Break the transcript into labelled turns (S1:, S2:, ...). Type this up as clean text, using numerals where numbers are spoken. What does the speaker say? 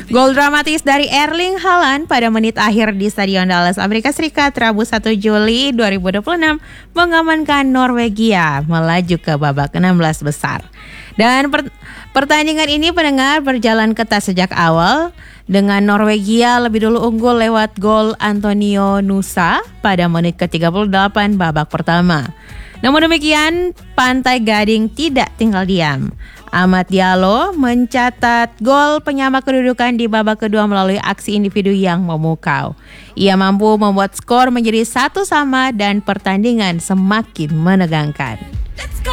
S1: Gol dramatis dari Erling Haaland pada menit akhir di Stadion Dallas, Amerika Serikat, Rabu 1 Juli 2026 mengamankan Norwegia melaju ke babak 16 besar. Dan pertandingan ini pendengar berjalan ketat sejak awal dengan Norwegia lebih dulu unggul lewat gol Antonio Nusa pada menit ke-38 babak pertama. Namun demikian, Pantai Gading tidak tinggal diam. Amad Diallo mencatat gol penyama kedudukan di babak kedua melalui aksi individu yang memukau. Ia mampu membuat skor menjadi 1-1 dan pertandingan semakin menegangkan.